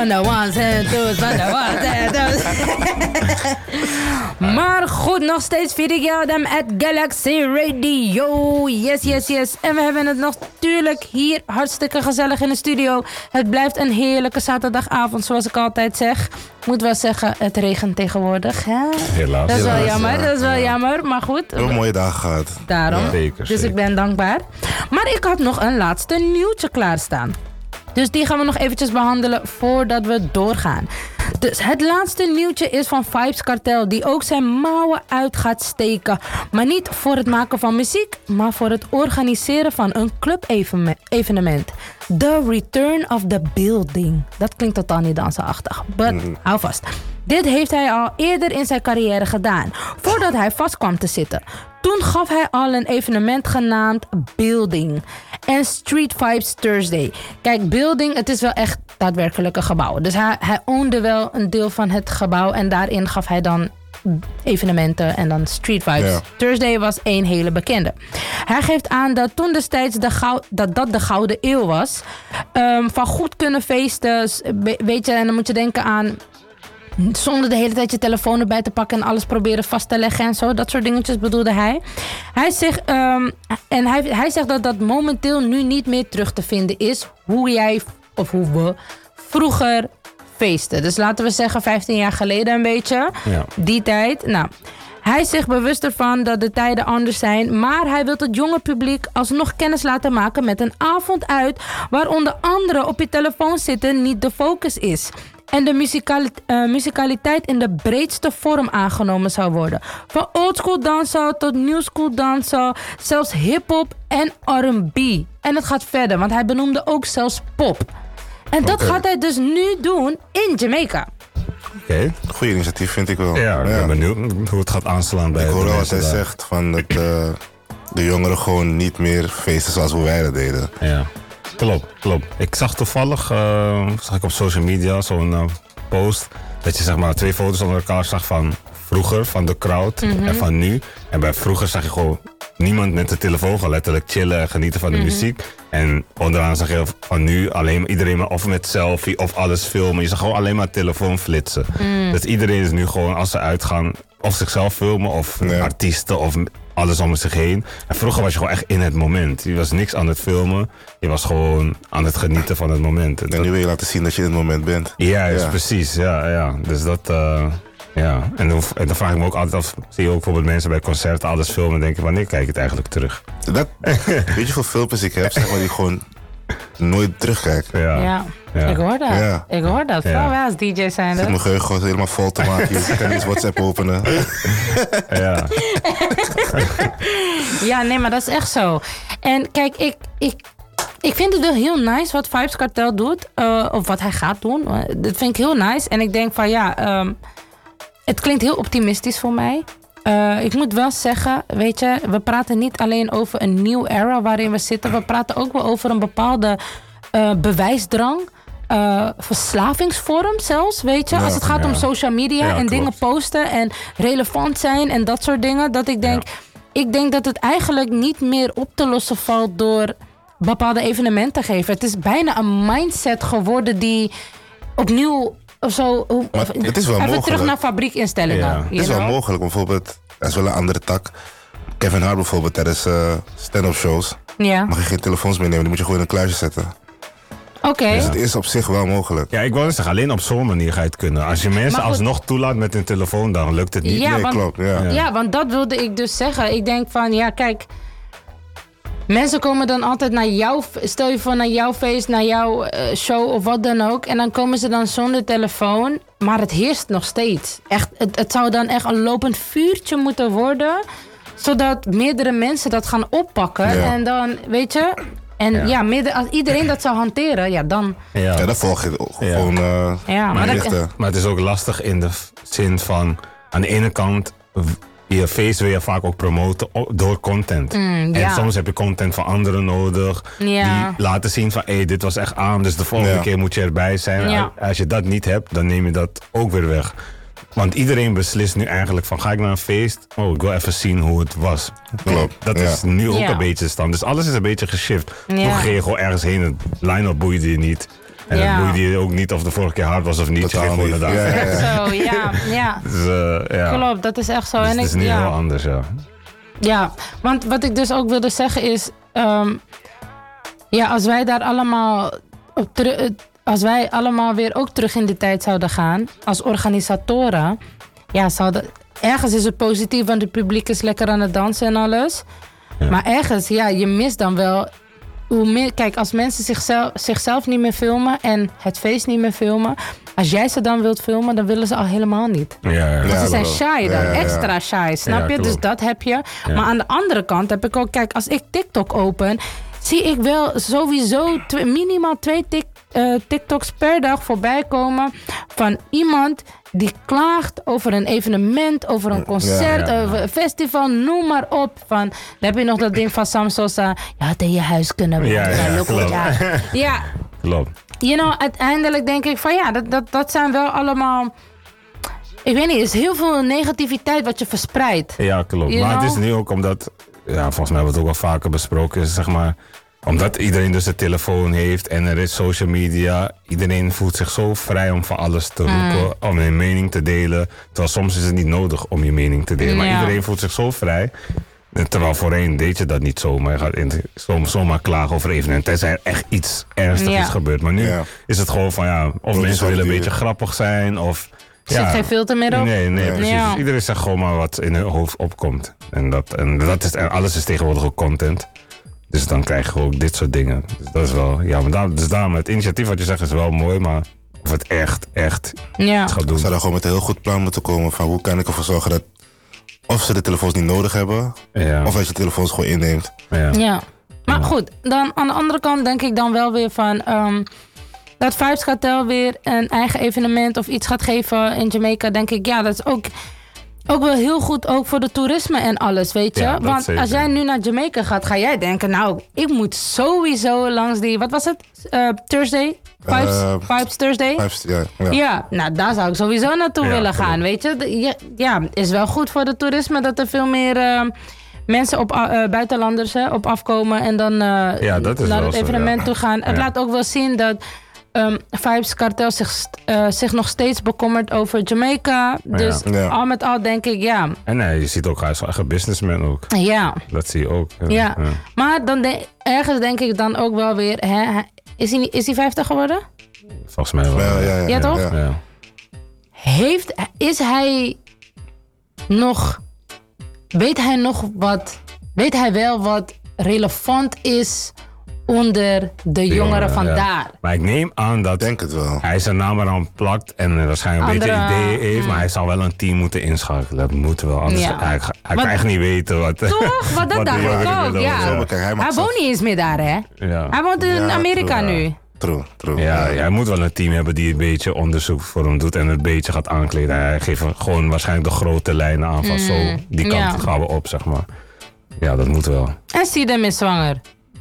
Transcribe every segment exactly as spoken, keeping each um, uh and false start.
van de ones en twos, van de ones en twos. Maar goed, nog steeds vier ik jou hem at Galaxy Radio. Yes, yes, yes. En we hebben het nog natuurlijk hier hartstikke gezellig in de studio. Het blijft een heerlijke zaterdagavond, zoals ik altijd zeg. Ik moet wel zeggen, het regent tegenwoordig. Hè? Helaas. Dat is wel Helaas, jammer, ja. dat is wel jammer. Maar goed. Heel mooie dagen gehad. Daarom. Ja, zeker, dus zeker. ik ben dankbaar. Maar ik had nog een laatste nieuwtje klaarstaan. Dus die gaan we nog eventjes behandelen voordat we doorgaan. Dus het laatste nieuwtje is van Vybz Kartel, die ook zijn mouwen uit gaat steken. Maar niet voor het maken van muziek, maar voor het organiseren van een club-evenement. The Return of the Building. Dat klinkt totaal niet dansachtig, but mm. hou vast. Dit heeft hij al eerder in zijn carrière gedaan, voordat hij vast kwam te zitten. Toen gaf hij al een evenement genaamd Building en Street Vibes Thursday. Kijk, Building, het is wel echt daadwerkelijk een gebouw. Dus hij, hij ownde wel een deel van het gebouw en daarin gaf hij dan evenementen en dan Street Vibes. Ja. Thursday was één hele bekende. Hij geeft aan dat toen destijds de gou- dat, dat de gouden eeuw was. Um, van goed kunnen feesten, weet je, en dan moet je denken aan zonder de hele tijd je telefoon erbij te pakken en alles proberen vast te leggen en zo. Dat soort dingetjes bedoelde hij. Hij zegt, um, en hij, hij zegt dat dat momenteel nu niet meer terug te vinden is hoe jij, of hoe we vroeger feesten. Dus laten we zeggen vijftien jaar geleden een beetje. Ja. Die tijd. Nou, hij is zich bewust ervan dat de tijden anders zijn, maar hij wil het jonge publiek alsnog kennis laten maken met een avond uit waar onder andere op je telefoon zitten niet de focus is. En de muzikali- uh, muzikaliteit in de breedste vorm aangenomen zou worden. Van oldschool dancehall tot newschool dancehall, zelfs hip-hop en R en B. En het gaat verder, want hij benoemde ook zelfs pop. En dat okay. gaat hij dus nu doen in Jamaica. Oké, okay. Goeie initiatief vind ik wel. Ja, ik ben ja. benieuwd hoe het gaat aanslaan bij ik de hoor wel wat hij daar. zegt, van dat uh, de jongeren gewoon niet meer feesten zoals hoe wij dat deden. Ja. Klopt, klopt. Ik zag toevallig, uh, zag ik op social media zo'n uh, post, dat je zeg maar twee foto's onder elkaar zag van vroeger, van de crowd mm-hmm. en van nu. En bij vroeger zag je gewoon niemand met de telefoon gewoon letterlijk chillen en genieten van de mm-hmm. muziek. En onderaan zag je van nu alleen iedereen maar of met selfie of alles filmen. Je zag gewoon alleen maar telefoon flitsen. Mm. Dus iedereen is nu gewoon als ze uitgaan of zichzelf filmen of ja. artiesten of alles om zich heen. En vroeger was je gewoon echt in het moment. Je was niks aan het filmen. Je was gewoon aan het genieten van het moment. En, en nu wil je laten zien dat je in het moment bent. Juist, ja, precies. Ja, ja. Dus dat... Uh, ja. En dan, en dan vraag ik me ook altijd af... Zie je ook bijvoorbeeld mensen bij concerten alles filmen en denken... wanneer kijk ik het eigenlijk terug? Dat, weet je hoeveel filmpjes ik heb, zeg maar, die gewoon nooit terugkijk. Ja. Ja. Ja. Ik hoor dat. Ja. Ik hoor dat. Vooral wij als D J zijn. Ik zit mijn geheugen gewoon helemaal vol te maken. Je kan niet WhatsApp openen. Ja. Ja, nee, maar dat is echt zo. En kijk, ik... ik Ik vind het wel heel nice wat Vybz Kartel doet. Uh, of wat hij gaat doen. Dat vind ik heel nice. En ik denk van ja... Um, het klinkt heel optimistisch voor mij. Uh, ik moet wel zeggen... Weet je, we praten niet alleen over een nieuw era waarin we zitten. We praten ook wel over een bepaalde uh, bewijsdrang. Uh, verslavingsvorm zelfs, weet je. Ja, als het gaat ja. om social media ja, en klopt. dingen posten en relevant zijn en dat soort dingen. Dat ik denk... Ja. Ik denk dat het eigenlijk niet meer op te lossen valt door bepaalde evenementen geven. Het is bijna een mindset geworden die opnieuw of zo. Maar het is wel even mogelijk. terug naar fabriekinstellingen. Ja. Het is wel mogelijk. Bijvoorbeeld, er is wel een andere tak. Kevin Hart bijvoorbeeld, tijdens uh, stand-up shows. Ja. Mag je geen telefoons meenemen, die moet je gewoon in een kluisje zetten. Oké. Okay. Dus het is op zich wel mogelijk. Ja, ik wil zeggen, alleen op zo'n manier ga je het kunnen. Als je mensen alsnog toelaat met hun telefoon, dan lukt het niet. Ja, nee, want, klopt. Ja. Ja. ja, want dat wilde ik dus zeggen. Ik denk van, ja, kijk. Mensen komen dan altijd naar jou, stel je voor naar jouw feest, naar jouw uh, show of wat dan ook. En dan komen ze dan zonder telefoon. Maar het heerst nog steeds. Echt, het, het zou dan echt een lopend vuurtje moeten worden. Zodat meerdere mensen dat gaan oppakken. Ja. En dan, weet je... En ja, ja meerdere, als iedereen dat zou hanteren, ja, dan... Ja, ja dan volg je gewoon... Ja. Uh, ja, maar, maar, dat, maar het is ook lastig in de zin van... Aan de ene kant... Je feest wil je vaak ook promoten door content. Mm, ja. En soms heb je content van anderen nodig. Ja. Die laten zien van, hé, hey, dit was echt aan. Dus de volgende ja. keer moet je erbij zijn. Ja. Als je dat niet hebt, dan neem je dat ook weer weg. Want iedereen beslist nu eigenlijk van, ga ik naar een feest? Oh, ik wil even zien hoe het was. Klopt. Dat ja. is nu ook ja. een beetje stand. Dus alles is een beetje geshift. Ja. Toen ging je gewoon ergens heen, het line-up boeide je niet. En Ja. dan boeide je ook niet of de vorige keer hard was of niet. Je Totaal ging gewoon niet. naar de Ja, ja, Echt zo, ja. ja. Dus, eh, ja. Klopt, dat is echt zo. Dus en het is ik, nu ja. heel anders, ja. Ja, want wat ik dus ook wilde zeggen is... Um, ja, als wij daar allemaal... Op teru- als wij allemaal weer ook terug in de tijd zouden gaan... als organisatoren... Ja, zouden, ergens is het positief, want het publiek is lekker aan het dansen en alles. Ja. Maar ergens, ja, je mist dan wel... Hoe meer, kijk, als mensen zichzelf, zichzelf niet meer filmen... en het feest niet meer filmen... als jij ze dan wilt filmen, dan willen ze al helemaal niet. Ja, ja. Want Ja, ze zijn klopt. shy dan, Ja, ja, ja. extra shy, snap Ja, je? Dus klopt. dat heb je. Ja. Maar aan de andere kant heb ik ook... Kijk, als ik TikTok open... zie ik wel sowieso tw- minimaal twee tik, uh, TikToks per dag voorbij komen... van iemand die klaagt over een evenement, over een concert... Ja, ja, ja. over een festival, noem maar op. Van, dan heb je nog dat ding van Sam Sosa... ja, had in je huis kunnen wonen. Ja, ja, look what klopt. you- ja, Klopt. you know, uiteindelijk denk ik van ja, dat, dat, dat zijn wel allemaal... Ik weet niet, er is heel veel negativiteit wat je verspreidt. Ja, klopt. You Maar het is know? nu ook omdat, ja, volgens mij hebben we het ook wel vaker besproken, is zeg maar, omdat iedereen dus een telefoon heeft en er is social media, iedereen voelt zich zo vrij om van alles te roepen, om een mening te delen. Terwijl soms is het niet nodig om je mening te delen, maar Ja. iedereen voelt zich zo vrij. Terwijl voorheen deed je dat niet zomaar. Je gaat in, som, zomaar klagen over evenementen. Tenzij er echt iets ernstigs Ja. is gebeurd. Maar nu Ja. is het gewoon van ja, of mensen willen een beetje grappig zijn of... Er zit geen filter meer op. Nee, nee, precies. Ja. Dus iedereen zegt gewoon maar wat in hun hoofd opkomt. En, dat, en, dat is, en alles is tegenwoordig ook content. Dus dan krijg je ook dit soort dingen. Dus dat is wel... Ja, maar daar, dus daarom, het initiatief wat je zegt is wel mooi, maar of het echt, echt Ja. iets gaat doen. Ze zouden gewoon met een heel goed plan moeten komen van hoe kan ik ervoor zorgen dat of ze de telefoons niet nodig hebben, Ja. of als je telefoons gewoon inneemt. Ja. Ja. Maar goed, dan aan de andere kant denk ik dan wel weer van... ehm, dat Vibes Cartel weer een eigen evenement of iets gaat geven in Jamaica, denk ik, ja, dat is ook, ook wel heel goed ook voor de toerisme en alles, weet je. Ja, dat Want zeker. als jij nu naar Jamaica gaat, ga jij denken, nou, ik moet sowieso langs die, wat was het? Uh, Thursday? Vibes, Uh, Vibes Thursday? Vijf- Ja, ja. Ja, nou daar zou ik sowieso naartoe Ja, willen klopt. gaan, weet je. De- Ja, ja, is wel goed voor de toerisme dat er veel meer eh, mensen, op, uh, buitenlanders hè, op afkomen en dan uh, Ja, dat is naar wel het zo, evenement ja. toe gaan. Het Ja. laat ook wel zien dat um, Vibes Cartel zich, st- uh, zich nog steeds bekommert over Jamaica. Dus Ja. al met al denk ik, ja, En nee, je ziet ook, hij is wel echt een businessman ook. ja. Dat zie je ook. Ja, maar dan de- ergens denk ik dan ook wel weer, hè, hij- is hij, niet- is hij vijftig geworden? Volgens mij wel. Ja, ja, ja, Ja, toch? Ja. Ja. Heeft, is hij nog, weet hij nog wat, weet hij wel wat relevant is onder de, De jongeren jongeren, van ja. daar? Maar ik neem aan dat Ik denk het wel. hij zijn naam eraan plakt en eh, waarschijnlijk een beetje Andere- ideeën heeft, maar hij zal wel een team moeten inschakelen. Dat moet wel, anders Ja. hij, hij Maar- kan echt niet weten wat. Toch? Wat dat wat de dacht ik jongeren ook, willen ja. horen. Zo, kijk, hij mag Hij zelf- woont niet eens meer daar, hè? Ja. Hij woont in Ja, Amerika true, nu. True, true. Ja, ja, hij moet wel een team hebben die een beetje onderzoek voor hem doet en een beetje gaat aankleden. Hij geeft hem gewoon waarschijnlijk de grote lijnen aan van zo, die kant ja. gaan we op, zeg maar. Ja, dat moet wel. En Sidem is zwanger.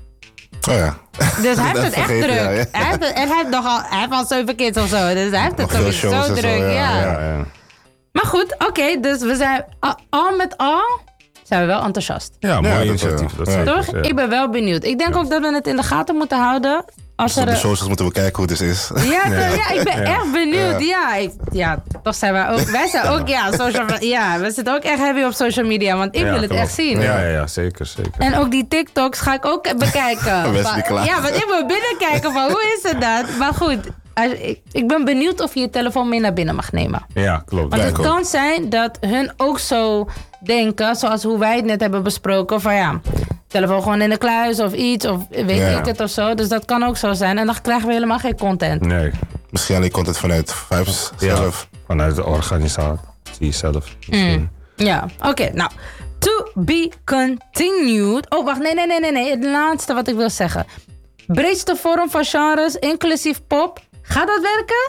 Oh ja. Dus hij heeft Dat het echt vergeten, druk. ja, ja. Hij heeft, het- en hij heeft nogal, hij heeft al zeven kids of zo. Dus hij heeft het Nog veel sowieso shows en zo, druk. ja, ja. Ja, ja. Maar goed, oké. dus we zijn al, al met al zijn we wel enthousiast. Ja, mooi dat initiatief. wel. Dat Ja. zeker, Toch? ja. Ik ben wel benieuwd. Ik denk ook dat we het in de gaten moeten houden. Als Dus er, op de eh, socials moeten we kijken hoe het is. ja, toch? ja, ik ben Ja. echt benieuwd. Ja, ik, ja, toch zijn wij ook. Wij zijn ook, ja, social, ja, we zitten ook echt heavy op social media. Want ik Ja, wil het klopt. echt zien. Ja, ja, ja, zeker, zeker. En ook die TikToks ga ik ook bekijken. Wesley Van- klaar. ja, want ik wil binnenkijken van hoe is het dat? Maar goed, als- ik, ik ben benieuwd of je je telefoon mee naar binnen mag nemen. Ja, klopt. Want Ja, het ik ook. kan zijn dat hun ook zo denken, zoals hoe wij het net hebben besproken, van ja, telefoon gewoon in de kluis of iets, of weet Ja. ik het of zo. Dus dat kan ook zo zijn. En dan krijgen we helemaal geen content. Nee, Misschien alleen content vanuit Vibes ja, zelf. vanuit de organisatie zelf. Misschien. Ja, oké, nou. To be continued. Oh, wacht, nee, nee, nee, nee, nee. Het laatste wat ik wil zeggen. Breedste vorm van genres, inclusief pop. Gaat dat werken?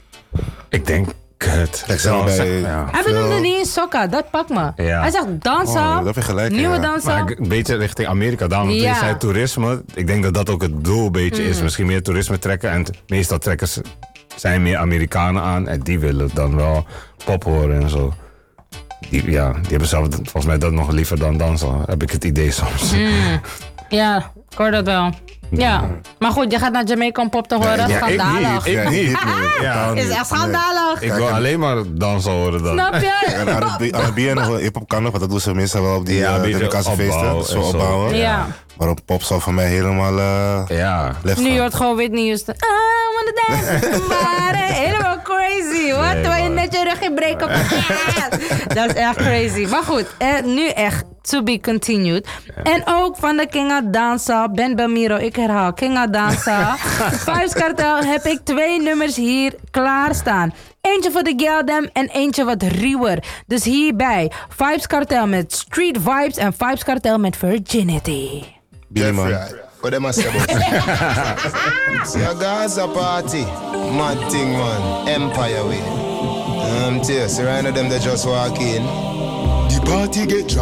Ik denk het. Kijk, zelf Wel, bij- zeg- ja. Hij Veel- benoemde niet eens sokka, dat pakt me. Ja. Hij zegt dansen, Oh, dat heb je gelijk, nieuwe ja. dansen. Maar ik- een beetje richting Amerika. Daarom Ja. ja. zei toerisme. Ik denk dat dat ook het doel een beetje Mm. is. Misschien meer toerisme trekken. En t- meestal trekken ze, zijn meer Amerikanen aan. En die willen dan wel pop horen en zo. Die, ja, die hebben zelf volgens mij dat nog liever dan dansen. Heb ik het idee soms. Ja, ik hoor dat wel. Ja, maar goed, je gaat naar Jamaica om pop te horen. Ja, ik Schandalig. niet, ik Ja, niet. niet, nee. Ja, Totaal Is niet. echt schandalig. Ik wil alleen maar dansen horen dan. Snap je? En R en B en nog hip-hop kan nog, want dat doen ze meestal wel op die Ja, ja, een beetje Dominicaanse opbouwen feesten. en Zo zo. opbouwen. Ja. Maar op pop zou voor mij helemaal uh, Ja. lef Nu gaan. je hoort gewoon Whitney Houston. I wanna dance. Maar helemaal crazy. Wat? Nee, Terwijl je man. net je rug in breekt op dat is echt crazy. Maar goed, eh, nu echt to be continued. En ook van de Kinga Dansa, Ben Bamiro, ik herhaal, Kinga Dansa. Vibes Kartel heb ik twee nummers hier klaarstaan. Eentje voor de Geldem en eentje wat ruwer. Dus hierbij Vibes Kartel met Street Vibes en Vibes Kartel met Virginity. Billy man. What them a say about See a Gaza party, mad thing man, Empire way. Um, tears, right now them they just walk in. The party get